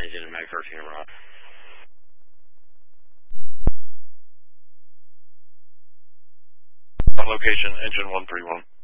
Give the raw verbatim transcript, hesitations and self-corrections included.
engine and mag thirteen arrive. On location, engine one three one.